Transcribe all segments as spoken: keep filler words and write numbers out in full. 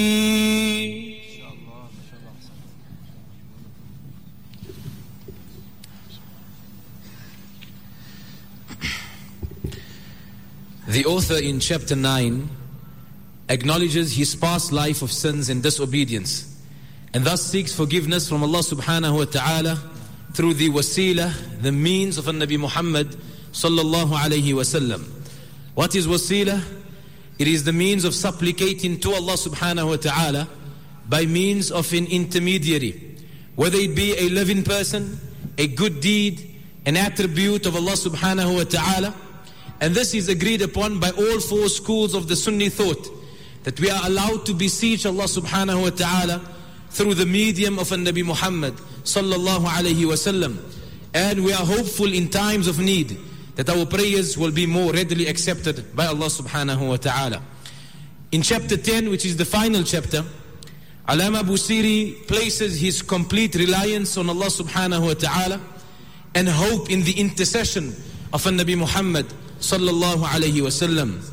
The author in chapter nine acknowledges his past life of sins and disobedience, and thus seeks forgiveness from Allah subhanahu wa ta'ala through the wasila, the means of Nabi Muhammad sallallahu alayhi wa sallam. What is wasila? It is the means of supplicating to Allah subhanahu wa ta'ala by means of an intermediary, whether it be a living person, a good deed, an attribute of Allah subhanahu wa ta'ala. And this is agreed upon by all four schools of the Sunni thought, that we are allowed to beseech Allah subhanahu wa ta'ala through the medium of Nabi Muhammad sallallahu alayhi wa sallam. And we are hopeful in times of need that our prayers will be more readily accepted by Allah subhanahu wa ta'ala. In chapter ten, which is the final chapter, Allama Busiri places his complete reliance on Allah subhanahu wa ta'ala and hope in the intercession of Nabi Muhammad sallallahu alayhi wa sallam.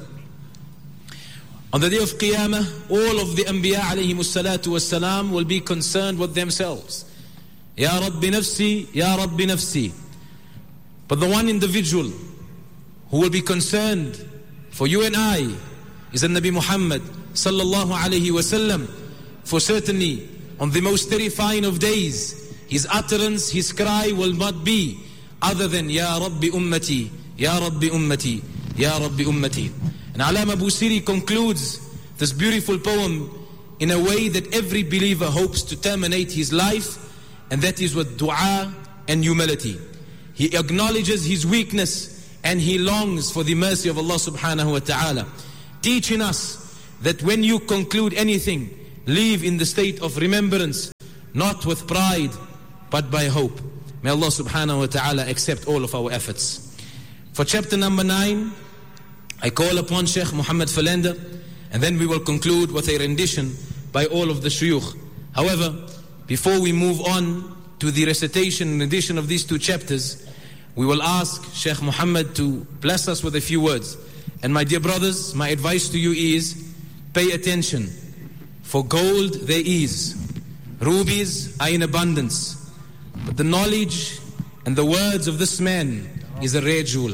On the day of Qiyamah, all of the Anbiya alayhimu salatu wassalam will be concerned with themselves. Ya Rabbi nafsi, Ya Rabbi nafsi. But the one individual who will be concerned for you and I is the Nabi Muhammad sallallahu alayhi wa sallam. For certainly, on the most terrifying of days, his utterance, his cry will not be other than Ya Rabbi ummati, Ya Rabbi ummati, Ya Rabbi ummati. And Allama Busiri concludes this beautiful poem in a way that every believer hopes to terminate his life, and that is with dua and humility. He acknowledges his weakness and he longs for the mercy of Allah subhanahu wa ta'ala, teaching us that when you conclude anything, live in the state of remembrance, not with pride, but by hope. May Allah subhanahu wa ta'ala accept all of our efforts. For chapter number nine, I call upon Sheikh Muhammad Falenda, and then we will conclude with a rendition by all of the shuyukh. However, before we move on to the recitation and rendition of these two chapters, we will ask Sheikh Muhammad to bless us with a few words. And my dear brothers, my advice to you is, pay attention. For gold there is, rubies are in abundance, but the knowledge and the words of this man is a rare jewel.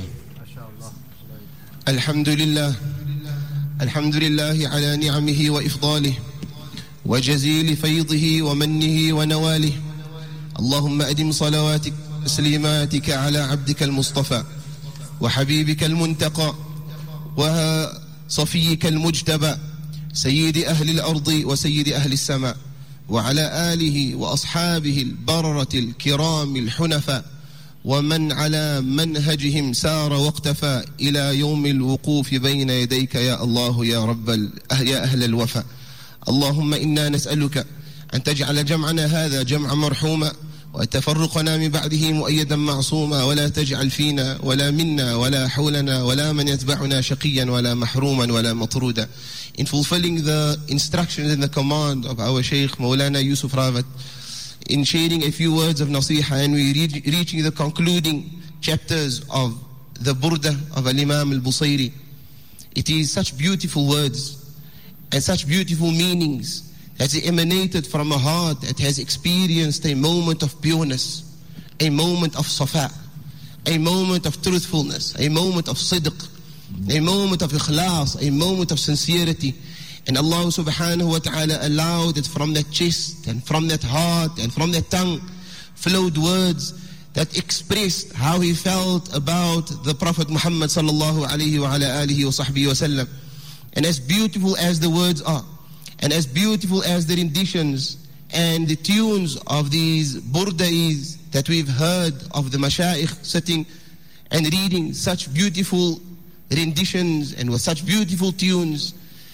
الحمد لله الحمد لله على نعمه وإفضاله وجزيل فيضه ومنه ونواله. اللهم أدم صلواتك تسليماتك على عبدك المصطفى وحبيبك المنتقى وصفيك المجتبى سيد أهل الأرض وسيد أهل السماء وعلى آله وأصحابه البررة الكرام الحنفاء ومن على منهجهم سار واقتفى إلى يوم الوقوف بين يديك يا الله يا رب يا أهل الوفاء. اللهم إنا نسألك أن تجعل جمعنا هذا جمع مرحوما وتفرقنا من بعده مؤيدا معصوما، ولا تجعل فينا ولا منا ولا حولنا ولا من يتبعنا شقيا ولا محروما ولا مطرودا. In fulfilling the instructions and the command of our Shaykh Maulana Yusuf Rawat, in sharing a few words of nasiha, and we reach, reaching the concluding chapters of the Burda of Al-Imam Al-Busayri. It is such beautiful words and such beautiful meanings that emanated from a heart that has experienced a moment of pureness, a moment of safa, a moment of truthfulness, a moment of sidq, a moment of ikhlas, a moment of sincerity. And Allah subhanahu wa ta'ala allowed it from that chest and from that heart and from that tongue flowed words that expressed how he felt about the Prophet Muhammad sallallahu alayhi wa ala alihi wa sahbihi wa sallam. And as beautiful as the words are, and as beautiful as the renditions and the tunes of these burdais that we've heard of the mashayikh sitting and reading such beautiful renditions and with such beautiful tunes,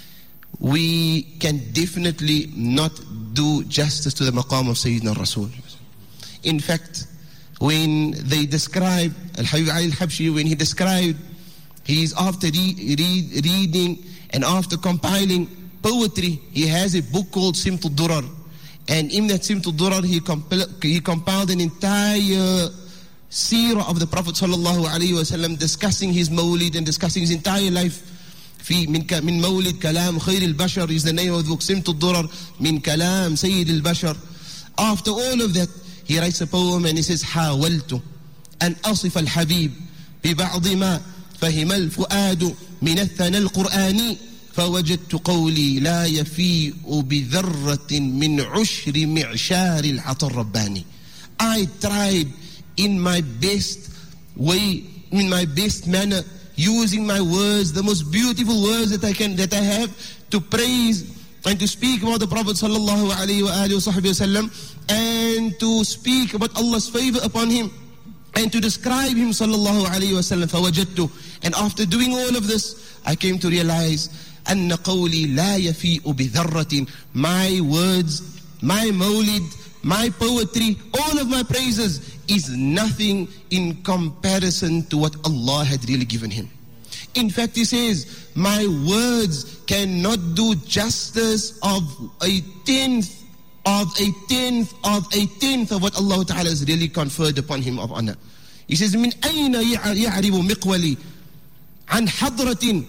we can definitely not do justice to the maqam of Sayyidina Rasul. In fact, when they describe Al-Habib Ali Al-Habshi, when he described, he is after re- re- reading and after compiling poetry, he has a book called Simtul Durar. And in that Simtul Durar, he, comp- he compiled an entire seerah of the Prophet sallallahu alaihi wasallam, discussing his mawlid and discussing his entire life. في من من مولد كلام خير البشر is the name of the book. سمت الضرر من كلام سيد البشر. After all of that, he writes a poem and he says, حاولت أن أصف الحبيب ببعض ما فهم الفؤاد من الثنى القرآني فوجدت قولي لا يفيء بذرة من عشر معشار العطا الرباني. I tried in my best way, in my best manner, using my words, the most beautiful words that I can, that I have, to praise and to speak about the Prophet sallallahu alaihi wasallam, and to speak about Allah's favor upon him, and to describe him sallallahu alaihi wasallam. فوجدت, and after doing all of this, I came to realize أن قولي لا يفيء بذرة. My words, my mawlid, my poetry, all of my praises is nothing in comparison to what Allah had really given him. In fact, he says, my words cannot do justice of a tenth of a tenth of a tenth of what Allah Ta'ala has really conferred upon him of honor. He says, من أين يعرب مقولي عن حضرة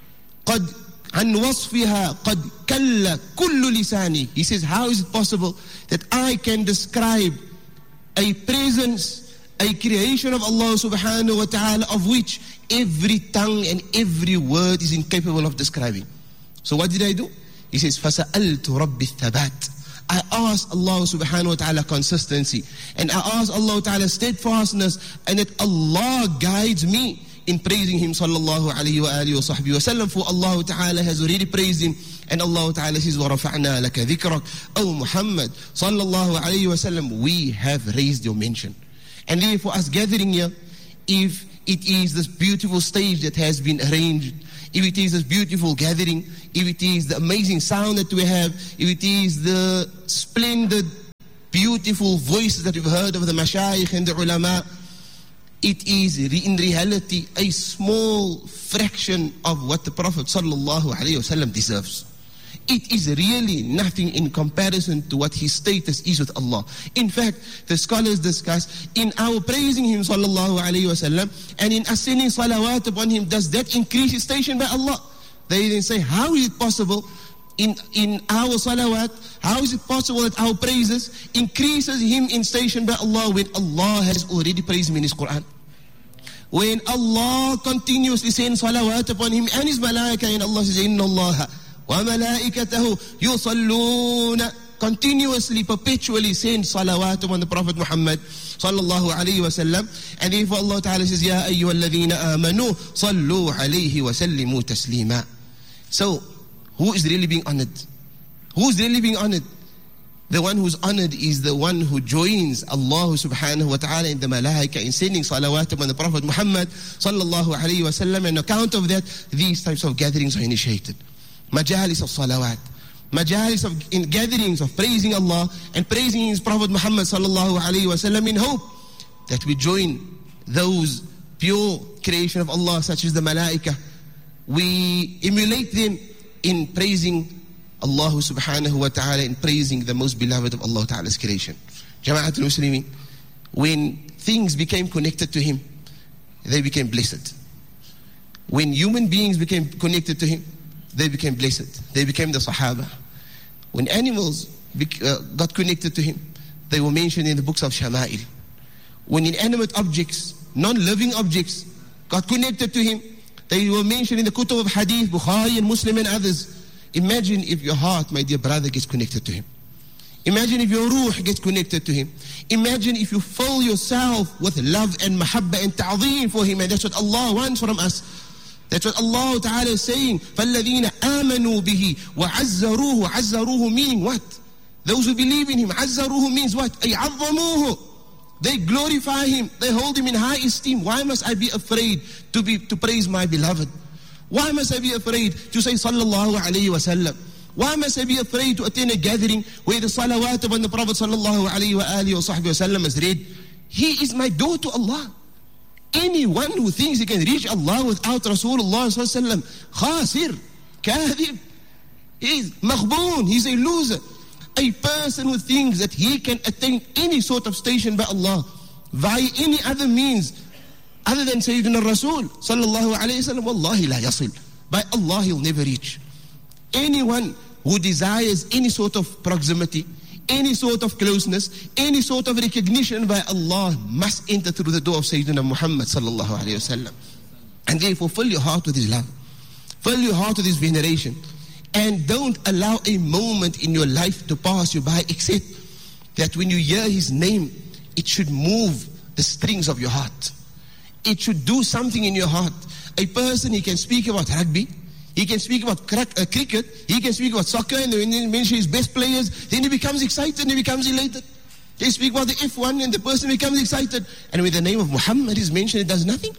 قد عن وصفها قد كل كل لساني. He says, how is it possible that I can describe a presence, a creation of Allah subhanahu wa ta'ala, of which every tongue and every word is incapable of describing? So what did I do? He says, فَسَأَلْتُ رَبِّ الثَّبَاتِ. I asked Allah subhanahu wa ta'ala consistency, and I asked Allah ta'ala steadfastness, and that Allah guides me in praising him sallallahu alayhi wa alihi wa sahbihi wa sallam. For Allah ta'ala has already praised him, and Allah ta'ala says, وَرَفَعْنَا لَكَ ذِكْرَكَ. O Muhammad sallallahu alayhi wa sallam, we have raised your mention. And therefore, us gathering here, if it is this beautiful stage that has been arranged, if it is this beautiful gathering, if it is the amazing sound that we have, if it is the splendid, beautiful voices that we've heard of the mashayikh and the ulama, it is in reality a small fraction of what the Prophet sallallahu alaihi wasallam deserves. It is really nothing in comparison to what his status is with Allah. In fact, the scholars discuss, in our praising him sallallahu alaihi wasallam and in us sending salawat upon him, does that increase his station by Allah? They then say, how is it possible in, in our salawat, how is it possible that our praises increases him in station by Allah when Allah has already praised him in his Quran? When Allah continuously sends salawat upon him and his malaika, and Allah says, Inna Allah wa malaikatahu yusalluna, continuously, perpetually send salawat upon the Prophet Muhammad sallallahu alayhi wa sallam. And therefore Allah Ta'ala says, Ya ayyuhalladhina amanu sallu alayhi wa sallimu taslima. So, who is really being honored? Who is really being honored? The one who's honored is the one who joins Allah subhanahu wa ta'ala in the malaika in sending salawat upon the Prophet Muhammad sallallahu alayhi wa sallam. And on account of that, these types of gatherings are initiated. Majalis of salawat, majalis of in gatherings of praising Allah and praising his Prophet Muhammad sallallahu alayhi wa sallam, in hope that we join those pure creation of Allah such as the malaika. We emulate them in praising Allah subhanahu wa ta'ala, in praising the most beloved of Allah ta'ala's creation. Jama'atul Muslimin, when things became connected to him, they became blessed. When human beings became connected to him, they became blessed. They became the Sahaba. When animals bec- uh, got connected to him, they were mentioned in the books of Shama'il. When inanimate objects, non-living objects, got connected to him, they were mentioned in the Kutub of Hadith, Bukhari and Muslim and others. Imagine if your heart, my dear brother, gets connected to him. Imagine if your ruh gets connected to him. Imagine if you fill yourself with love and mahabba and ta'zeem for him. And that's what Allah wants from us. That's what Allah Ta'ala is saying. فَالَّذِينَ آمَنُوا بِهِ وَعَزَّرُوهُ. عَزَّرُوهُ meaning what? Those who believe in him. عَزَّرُوهُ means what? أي عَظَّمُوهُ. They glorify him. They hold him in high esteem. Why must I be afraid to be to praise my beloved? Why must I be afraid to say sallallahu alayhi wa sallam? Why must I be afraid to attend a gathering where the salawat upon the Prophet sallallahu alayhi wa alihi wa sahbihi wa sallam is read? He is my door to Allah. Anyone who thinks he can reach Allah without Rasulullah sallallahu alayhi wa sallam, khasir, kadhib, he's maghboon, he's a loser. A person who thinks that he can attain any sort of station by Allah via any other means other than Sayyidina Rasul sallallahu alayhi wa sallam, wallahi la yasil. by Allah he'll never reach. Anyone who desires any sort of proximity, any sort of closeness, any sort of recognition by Allah must enter through the door of Sayyidina Muhammad sallallahu alayhi wa sallam. And therefore fill your heart with his love. Fill your heart with his veneration. And don't allow a moment in your life to pass you by except that when you hear his name, it should move the strings of your heart. It should do something in your heart. A person, he can speak about rugby, he can speak about crack, uh, cricket, he can speak about soccer, and when he mentions his best players, then he becomes excited and he becomes elated. They speak about the F one and the person becomes excited. And when the name of Muhammad is mentioned, it does nothing.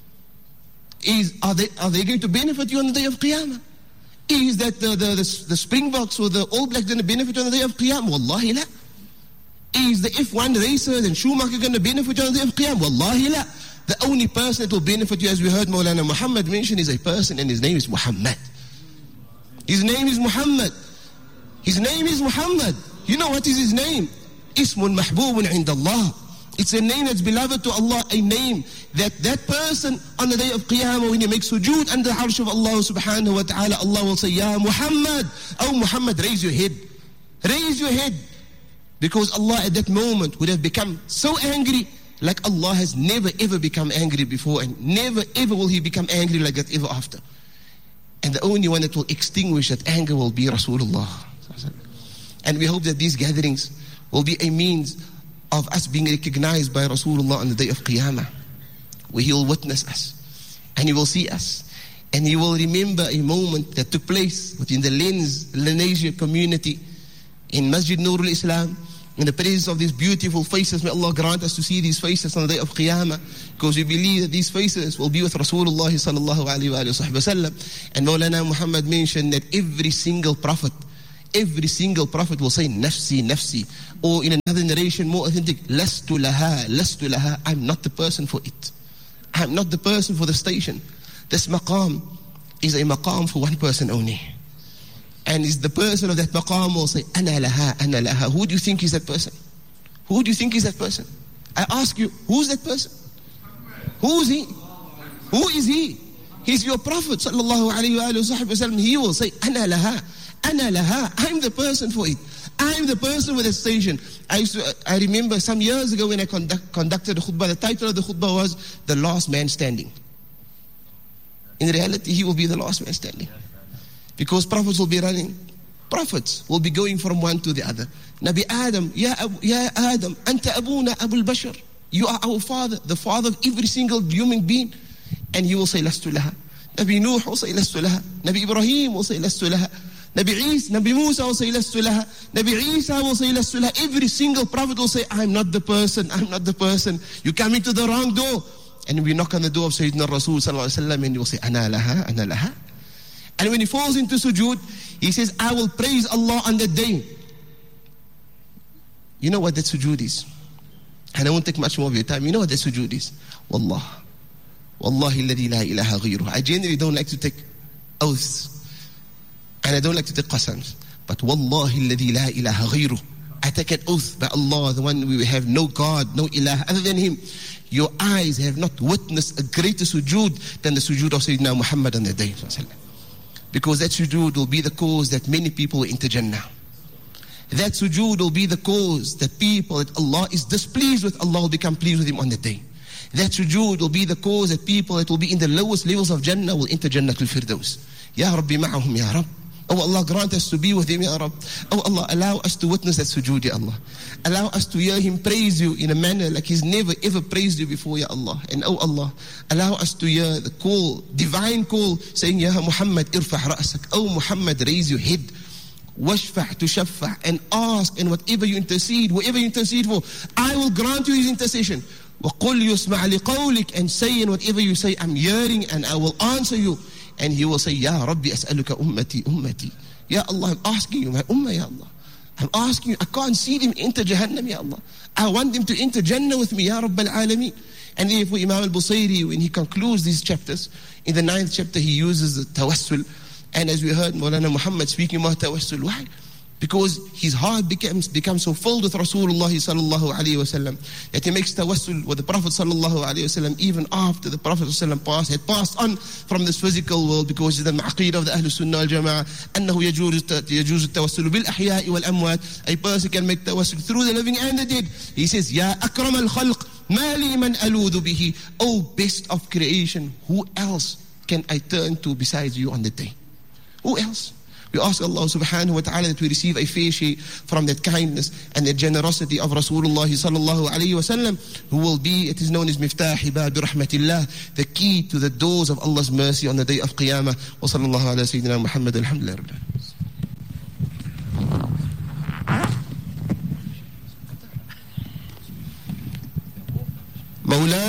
Is, are, they, are they going to benefit you on the day of Qiyamah? Is that the, the, the, the Springboks or the All Blacks going to benefit on the day of Qiyamah? Wallahi la. Is the F one racers and Schumacher going to benefit you on the day of Qiyamah? Wallahi la. The only person that will benefit you, as we heard Maulana Muhammad mention, is a person, and his name is Muhammad. His name is Muhammad. His name is Muhammad. You know what is his name? Ismun mahbubun indallah. It's a name that's beloved to Allah, a name that that person on the day of Qiyamah, when you make sujood under the arsh of Allah subhanahu wa ta'ala, Allah will say, Ya Muhammad, oh Muhammad, raise your head. Raise your head. Because Allah at that moment would have become so angry like Allah has never ever become angry before, and never ever will he become angry like that ever after. And the only one that will extinguish that anger will be Rasulullah. And we hope that these gatherings will be a means of us being recognized by Rasulullah on the day of Qiyamah, where he will witness us and he will see us and he will remember a moment that took place within the Lens Lenasia community in Masjid Nurul Islam, in the presence of these beautiful faces. May Allah grant us to see these faces on the day of Qiyamah, because we believe that these faces will be with Rasulullah sallallahu alayhi wa sallam. And Maulana Muhammad mentioned that every single prophet, every single prophet will say, Nafsi, Nafsi. Or in another narration, more authentic, Lastu laha, Lastu laha. I'm not the person for it. I'm not the person for the station. This maqam is a maqam for one person only. And is the person of that maqam will say, Ana laha, Ana laha. Who do you think is that person? Who do you think is that person? I ask you, who's that person? Who is he? Who is he? He's your Prophet sallallahu alayhi wa sallam. He will say, Ana laha, Ana laha. I'm the person for it. I'm the person with the station. I used to, I remember some years ago when I conduct, conducted the khutbah, the title of the khutbah was The Last Man Standing. In reality, he will be the last man standing. Because prophets will be running. Prophets will be going from one to the other. Nabi Adam, Ya, Abu, ya Adam, Anta Abuna Abul Bashar. You are our father, the father of every single human being. And he will say, Lastu laha. Nabi Nuh will say, Lastu laha. Nabi Ibrahim will say, Lastu laha. Nabi Isa, Nabi Musa will say, Lastu laha. Nabi Isa will say, Lastu laha. Every single prophet will say, I'm not the person, I'm not the person. You come into the wrong door. And we knock on the door of Sayyidina Rasul sallallahu alayhi wa sallam, and he will say, Ana laha, Ana laha. And when he falls into sujood, he says, I will praise Allah on that day. You know what that sujood is? And I won't take much more of your time. You know what that sujood is? Wallah. Wallahi alladhi la ilaha ghayruh. I generally don't like to take oaths. And I don't like to take qasams. But Wallahi alladhi la ilaha ghayruh. I take an oath by Allah, the one we have no God, no ilah other than him. Your eyes have not witnessed a greater sujood than the sujood of Sayyidina Muhammad on that day. Because that sujood will be the cause that many people will enter Jannah. That sujood will be the cause that people that Allah is displeased with, Allah will become pleased with him on that day. That sujood will be the cause that people that will be in the lowest levels of Jannah will enter Jannah al-Firdaus. Ya Rabbi ma'ahum, Ya Rabb. Oh Allah, grant us to be with him, Ya Rabb. Oh Allah, allow us to witness that sujood, Ya Allah. Allow us to hear him praise you in a manner like he's never ever praised you before, Ya Allah. And oh Allah, allow us to hear the call, divine call, saying, Ya Muhammad, irfa' ra'sak. Oh Muhammad, raise your head. Washfa' tushaffa', and ask, and whatever you intercede, whatever you intercede for, I will grant you his intercession. وَقُلْ يُسْمَعْ لِقَوْلِكَ, and say, and whatever you say, I'm hearing and I will answer you. And he will say, Ya Rabbi as'aluka ummati, ummati. Ya Allah, I'm asking you, my ummah, Ya Allah. I'm asking you, I can't see them enter Jahannam, Ya Allah. I want them to enter Jannah with me, Ya Rabb al-Alameen. And therefore Imam al-Busayri, when he concludes these chapters, in the ninth chapter he uses the tawassul. And as we heard Maulana Muhammad speaking about tawassul, why? because his heart becomes, becomes so filled with Rasulullah sallallahu alayhi wasallam that he makes tawassul with the Prophet sallallahu alayhi wasallam even after the Prophet sallallahu passed, had passed on from this physical world, because it's the aqidah of the Ahlul Sunnah wal Jama'ah, أنه يجوز يجوز التوسل بالأحياء والأموات. A person can make tawassul through the living and the dead. He says, Ya akram al-khalq, ma li man aludhu bihi. Oh, best of creation, who else can I turn to besides you on the day? Who else? We ask Allah subhanahu wa ta'ala that we receive a fair share from that kindness and that generosity of Rasulullah sallallahu alayhi wa sallam, who will be, it is known as Miftah Bab Rahmatillah, the key to the doors of Allah's mercy on the day of Qiyamah. Wa sallallahu ala Sayyidina Muhammad, alhamdulillah rabbil alamin.